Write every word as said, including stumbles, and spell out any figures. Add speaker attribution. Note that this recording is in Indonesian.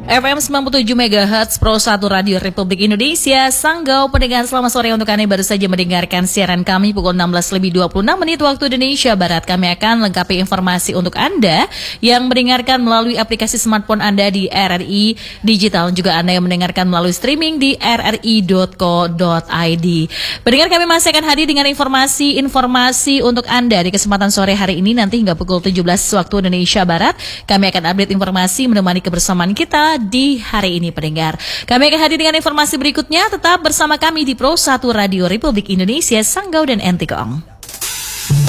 Speaker 1: F M sembilan puluh tujuh megahertz Pro satu Radio Republik Indonesia. Sanggau pendengar, selamat sore untuk Anda baru saja mendengarkan siaran kami pukul enam belas lebih dua puluh enam menit waktu Indonesia Barat. Kami akan lengkapi informasi untuk Anda yang mendengarkan melalui aplikasi smartphone Anda di R R I Digital, juga Anda yang mendengarkan melalui streaming di r r i dot co dot i d. Pendengar, kami masih akan hadir dengan informasi-informasi untuk Anda di kesempatan sore hari ini nanti hingga pukul tujuh belas waktu Indonesia Barat. Kami akan update informasi menemani kebersamaan kita di hari ini, pendengar. Kami akan hadir dengan informasi berikutnya. Tetap bersama kami di Pro satu Radio Republik Indonesia, Sanggau dan Entikong.